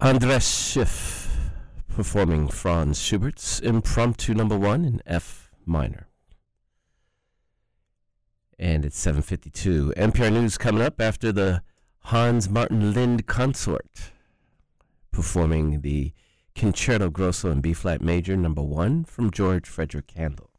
András Schiff performing Franz Schubert's Impromptu Number 1 in F minor. And it's 7:52. NPR News coming up after the Hans Martin Lind Consort performing the Concerto Grosso in B-flat major number 1 from George Frederick Handel.